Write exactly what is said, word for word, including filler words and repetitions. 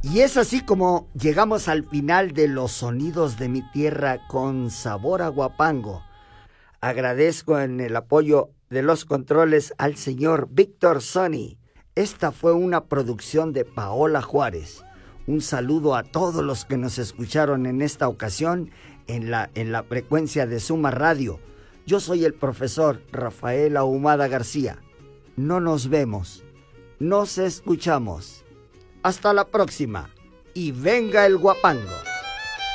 Y es así como llegamos al final de Los Sonidos de mi Tierra con sabor a Huapango. Agradezco en el apoyo de los controles al señor Víctor Sony. Esta fue una producción de Paola Juárez. Un saludo a todos los que nos escucharon en esta ocasión en la, en la frecuencia de Suma Radio. Yo soy el profesor Rafael Ahumada García. No nos vemos, nos escuchamos. Hasta la próxima y venga el Huapango.